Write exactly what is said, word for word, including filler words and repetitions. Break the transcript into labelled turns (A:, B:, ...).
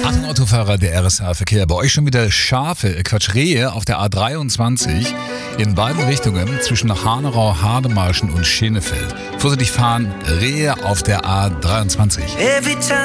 A: Achtung, Autofahrer der R S A-Verkehr. Bei euch schon wieder Schafe, äh Quatsch, Rehe auf der A dreiundzwanzig in beiden Richtungen zwischen Hanau, Hademarschen und Schenefeld. Vorsichtig fahren, Rehe auf der A dreiundzwanzig.